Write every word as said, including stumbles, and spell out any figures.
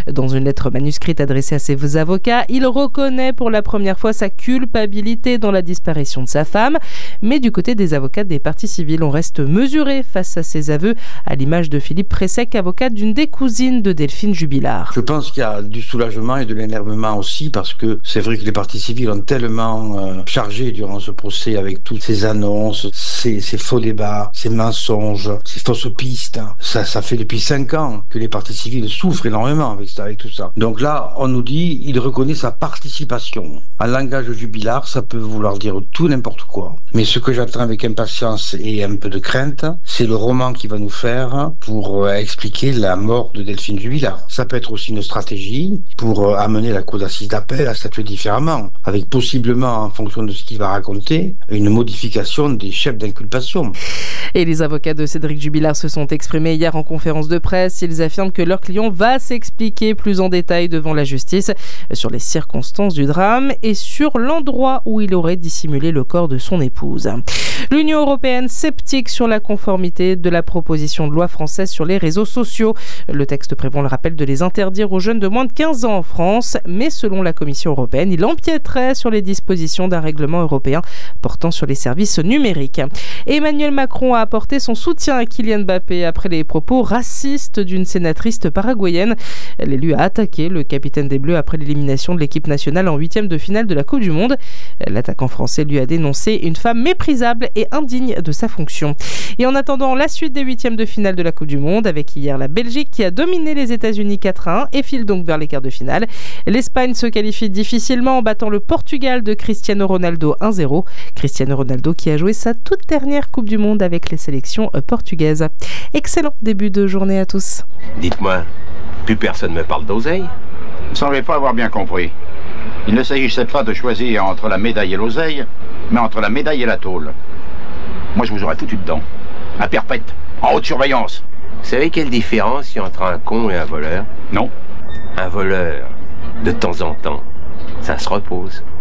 Dans une lettre manuscrite adressée à ses avocats, il reconnaît pour la première fois sa culpabilité dans la disparition de sa femme. Mais du côté des avocats des parties civiles, on reste mesuré face à ces aveux, à l'image de Philippe Pressec, avocat d'une des cousines de Delphine Jubilard. Je pense qu'il y a du soulagement et de l'énervement aussi, parce que c'est vrai que les parties civiles ont tellement euh, chargé durant ce procès avec toutes ces annonces, ces, ces faux débats, ces mensonges, ces fausses pistes. Ça, ça fait depuis cinq ans que les parties civiles souffrent énormément avec, avec tout ça. Donc là, on nous dit, il reconnaît sa participation. En langage jubilard, ça peut vouloir dire tout n'importe quoi. Mais ce que j'attends avec impatience et un peu de crainte, c'est le roman qu'il va nous faire pour euh, expliquer la mort de Delphine Jubilard. Ça peut être aussi une stratégie pour euh, amener la cour d'assises d'appel à statuer différemment, avec possiblement, en fonction de ce qu'il va raconter, une modification des chefs d'inculpation. Et les avocats de Cédric Jubilard se sont exprimés hier en conférence de presse. Ils affirment que leur client va s'expliquer plus en détail devant la justice sur les circonstances du drame et sur l'endroit où il aurait dissimulé le corps de son épouse. L'Union européenne sceptique sur la conformité de la proposition de loi française sur les réseaux sociaux. Le texte prévoit le rappel de les interdire aux jeunes de moins de quinze ans en France, mais selon la Commission européenne, il empiéterait sur les dispositions d'un règlement européen portant sur les services numériques. Emmanuel Macron a apporté son soutien à Kylian Mbappé après les propos racistes d'une sénatrice paraguayenne. L'élu a attaqué le capitaine des Bleus après l'élimination de l'équipe nationale en huitième de finale de la Coupe du Monde. L'attaquant français lui a dénoncé une femme méprisable et indigne de sa fonction. Et en attendant la suite des huitièmes de finale de la Coupe du Monde, avec hier la Belgique qui a dominé les États-Unis quatre à un et file donc vers les quarts de finale. L'Espagne se qualifie difficilement en battant le Portugal de Cristiano Ronaldo un zéro. Cristiano Ronaldo qui a joué sa toute dernière Coupe du Monde avec les sélections portugaises. Excellent début de journée à tous. Dites-moi, plus personne ne me parle d'oseille? Vous ne semblez pas avoir bien compris. Il ne s'agissait pas de choisir entre la médaille et l'oseille, mais entre la médaille et la tôle. Moi, je vous aurais foutu dedans. À perpète, en haute surveillance. Vous savez quelle différence il y a entre un con et un voleur? Non. Un voleur, de temps en temps, ça se repose.